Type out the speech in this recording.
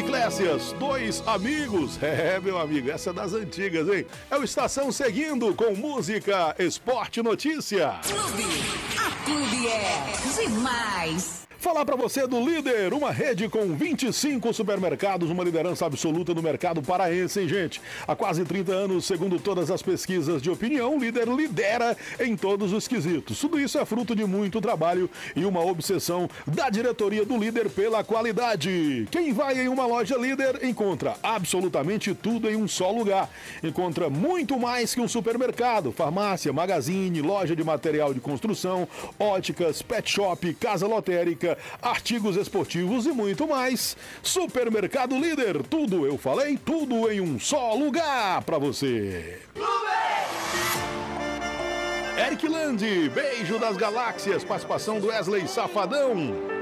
Eclésias, dois amigos. Meu amigo, essa é das antigas, hein? É o Estação Seguindo com música, esporte e notícia. A Clube é demais. Falar para você do Líder, uma rede com 25 supermercados, uma liderança absoluta no mercado paraense, hein, gente? Há quase 30 anos, segundo todas as pesquisas de opinião, o Líder lidera em todos os quesitos. Tudo isso é fruto de muito trabalho e uma obsessão da diretoria do Líder pela qualidade. Quem vai em uma loja Líder encontra absolutamente tudo em um só lugar. Encontra muito mais que um supermercado, farmácia, magazine, loja de material de construção, óticas, pet shop, casa lotérica, artigos esportivos e muito mais. Supermercado Líder, tudo, eu falei, tudo em um só lugar pra você. Eric Landi, Beijo das Galáxias, participação do Wesley Safadão.